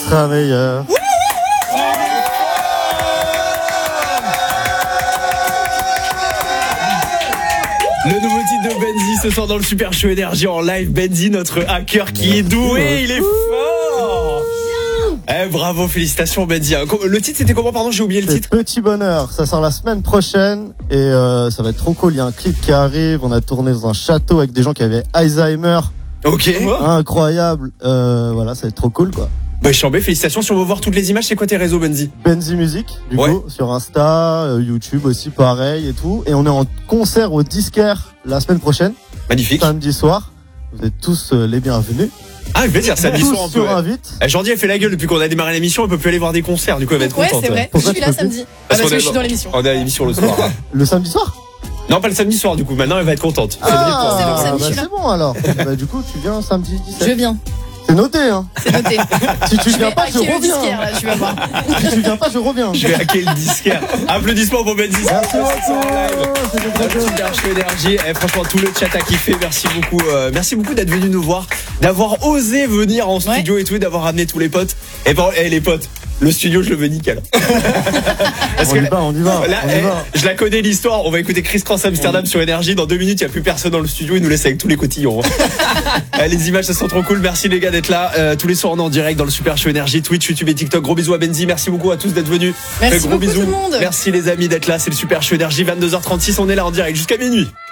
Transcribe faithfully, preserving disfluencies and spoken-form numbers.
sera meilleur. Le nouveau titre de Benzi ce soir dans le Super Show Énergie en live. Benzi, notre hacker qui est doué, il est fort. Eh, bravo, félicitations Benzi. Le titre c'était comment, pardon, j'ai oublié le C'est titre. Petit Bonheur, ça sort la semaine prochaine et euh, ça va être trop cool. Il y a un clip qui arrive, on a tourné dans un château avec des gens qui avaient Alzheimer. Ok. Incroyable, euh, voilà, ça va être trop cool quoi. Bah, Chambé, félicitations. Si on veut voir toutes les images, c'est quoi tes réseaux, Benzi? Benzi Music, du ouais. coup, sur Insta, euh, YouTube aussi, pareil et tout. Et on est en concert au Disquaire la semaine prochaine. Magnifique. Samedi soir. Vous êtes tous euh, les bienvenus. Ah, je vais dire, samedi soir, on peut. Sur invite. Eh, Jordi, elle fait la gueule depuis qu'on a démarré l'émission, elle peut plus aller voir des concerts, du coup, elle va être ouais, contente. Ouais, c'est vrai. Pourquoi je suis là samedi. Parce, ah, parce que est... je suis dans l'émission. On est à l'émission le soir. Hein. Le samedi soir? Non, pas le samedi soir, du coup. Maintenant, elle va être contente. Ah, c'est bon, samedi, bah, je suis là. c'est bon alors. Bah, du coup, tu viens samedi dix-sept. Je viens. C'est noté, hein. C'est noté. Si tu je viens vais pas, je hacker le reviens. disquaire, là, tu vas voir. Si tu viens pas, je reviens. Je vais hacker le disquaire. Applaudissements pour Benzi. Merci beaucoup. C'était très cool. Super Show Énergie. Eh, franchement, tout le chat a kiffé. Merci beaucoup. Euh, merci beaucoup d'être venu nous voir, d'avoir osé venir en studio ouais. et tout, et d'avoir ramené tous les potes. Et bon, eh, les potes, le studio, je le veux nickel. Parce on que y va, on y va. Là, on y eh, va. Je la connais l'histoire. On va écouter Chris Cross Amsterdam sur Énergie. Dans deux minutes, il n'y a plus personne dans le studio. Il nous laisse avec tous les cotillons. Les images, ça sont trop cool. Merci les gars d'être là. Euh, tous les soirs, on est en direct dans le Super Show Énergie, Twitch, YouTube et TikTok. Gros bisous à Benzi. Merci beaucoup à tous d'être venus. Merci gros beaucoup bisous. tout le monde. Merci les amis d'être là. C'est le Super Show Énergie. vingt-deux heures trente-six. On est là en direct jusqu'à minuit.